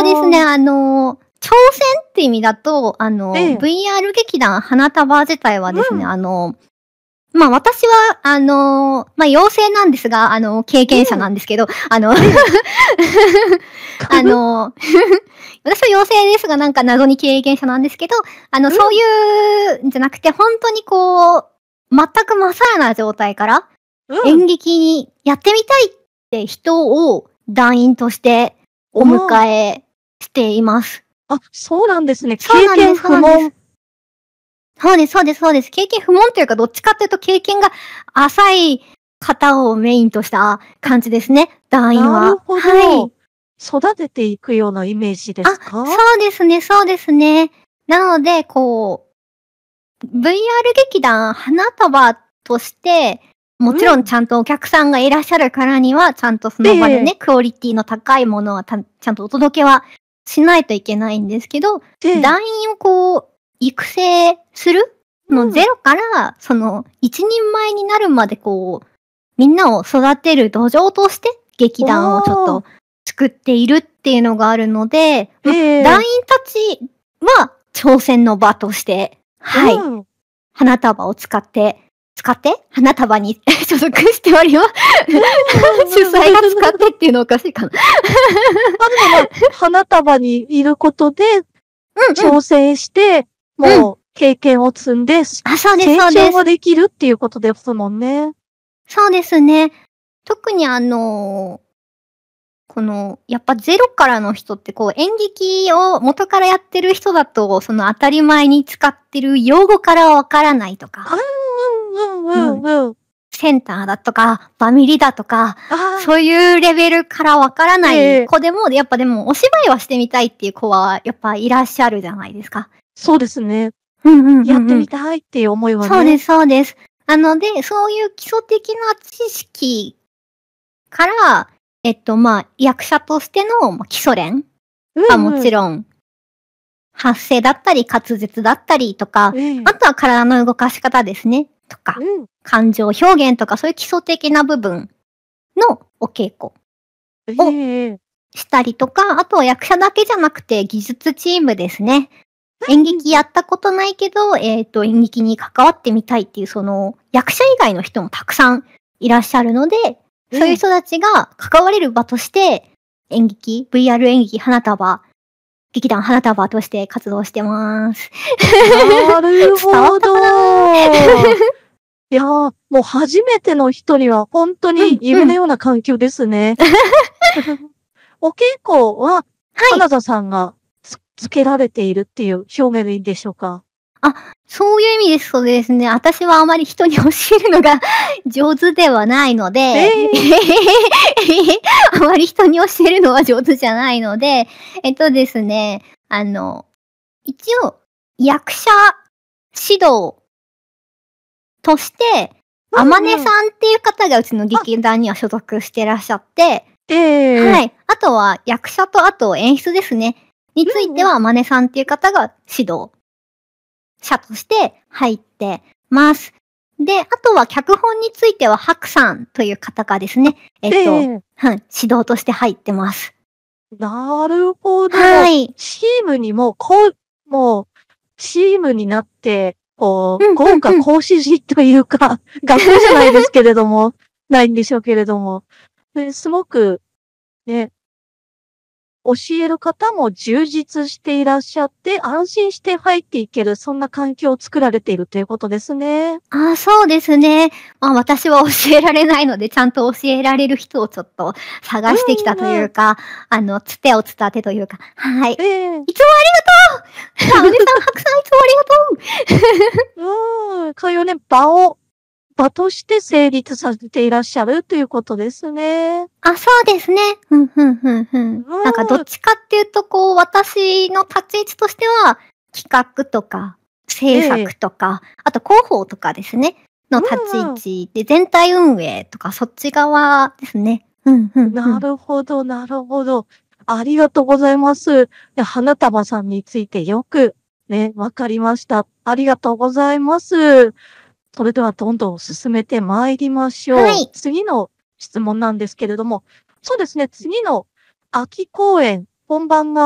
ですね、挑戦って意味だと、 ええ。 VR 劇団花束自体はですね、 うん。 私は、妖精なんですが、経験者うん。 なんですけど、 ええ。 あの、私は妖精ですが、なんか謎に経験者なんですけど、そううん。 いうんじゃなくて、ほんとにこう、全くまさらな状態から、 うん。 演劇にやってみたいって人を団員としておああ。 迎えしています。 あ、そうなんですね。 そうなんで経験すそうなんです。 不問。 そうですそうですそうです。経験不問というか、どっちかっていうと経験が浅い方をメインとしたあ、 感じですね、団員は。 なるほど。 はい。 育てていくようなイメージであ、 すか？ そうですねそうですね。なので、こう、VR 劇団花束として、もちろんちうん。 ゃんとお客さんがいらっしゃるからには、ちゃんとそえの場でね、 え。 クオリティの高いものはちゃんとお届けはしないといけないんですけど、 ええ。 団員をこう育成する、ゼうん。 ロからその一人前になるまでこう、みんなを育てる土壌として、劇わ団をちょっあ。 と作っているっていうのがあるので、 え団員え。 たちは挑戦の場として、はい、 うん。 花束を使って花束に所属しております。 うん主うんうん。 催が使ってっていうのおかしいかな。 あ、でも、花束にいることで、 うんうん。 挑戦して、 うん。 もう経験を積んで、 あ、そうです成そうです。 長ができるっていうことですもんね。 そうですね。特にやっぱゼロからの人ってこう演劇を元からやってる人だと、その当たり前に使ってる用語からわからないとか。 あ、うんううん。 んうんうん。 センターだとか、バミリだとか、 ああ。 そういうレベルからわからないええ。 子でも、やっぱでもお芝居はしてみたいっていう子はやっぱいらっしゃるじゃないですか。 そうですね。 うんうんうやってみんうん。 たいっていう思いはね。 そうですそうです。なので、そういう基礎的な知識から、役者としての、基礎練はもうんうん。 ちろん、発声だったり滑舌だったりとか、 ええ。 あとは体の動かし方ですね、とか、 うん。 感情表現とかそういう基礎的な部分のお稽古えをえええ。 したりとか、あとは役者だけじゃなくて技術チームですね。演うんうんうん。 劇やったことないけど、演劇に関わってみたいっていうその、役者以外の人もたくさんいらっしゃるので、そういうええ。 人たちが関われる場として、VR 演劇劇団花束として活動してます。 なる伝わっほたかな？ ど。いや、もう初めての人にはほんとにうんうん。 夢のような環境ですね。お稽古は、 はい。 花田さんがつけられているっていう表現でいいんでしょうか？ あ、そういう意味ですとですね、私はあまり人に教えるのが上手ではないのえで、 え。 あまり人に教えるのは上手じゃないので、ですね、一応、役者指導として、あまねうんうん。 さんっていう方がうちのあ。 劇団には所属してらっしゃって、 ええええええ。 はい。あとは役者とあと演出ですね。についうんうん。 てはあまねさんっていう方が指導者として入ってます。で、あとは脚本についてはハクさんという方がですあ、 ね、 ええええ。 はい、指導として入ってます。 なるほど。もう、 はい。 チームにも、もう、チームになって、こう、 うんう豪華んうん。 講師陣というか、学校じゃないですけれどもないんでしょうけれども、すごく、ね教える方も充実していらっしゃって、安心して入っていける、そんな環境を作られているということですね。 ああ、そうですね。私は教えられないので、ちゃんと教えられる人をちょっとう探してきたとんうん。 いうか、つてを伝ってというか、はい。 ええ。 いつもありがとう！あまねさん、ハクさんいつもありがとう！ そういうね、場として成立させていらっしゃるということですね。 あ、そうですね。ふんふんふんふん。なんかどっうん。 ちかっていうと、こう、私の立ち位置としては、企画とか、制ええ。 作とか、あと広報とかですね、のう立ち位んうん。 置で、全体運営とかそっち側ですね。ふんふんふなん。 るほどなるほど。ありがとうございます。花束さんについてよくね、分かりました。ありがとうございます。それではどんどん進めて参りましょう。 はい。 次の質問なんですけれども、そうですね、次の秋公演、本番が